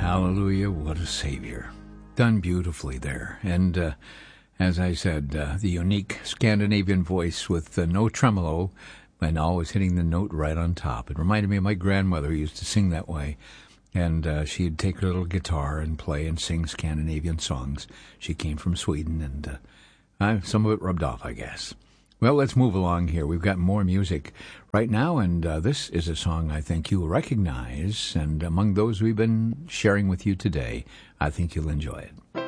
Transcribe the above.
Hallelujah, what a Savior. Done beautifully there. And as I said, the unique Scandinavian voice with no tremolo and always hitting the note right on top. It reminded me of my grandmother who used to sing that way. And she'd take her little guitar and play and sing Scandinavian songs. She came from Sweden, and some of it rubbed off, I guess. Well, let's move along here. We've got more music right now, and this is a song I think you'll recognize. And among those we've been sharing with you today, I think you'll enjoy it.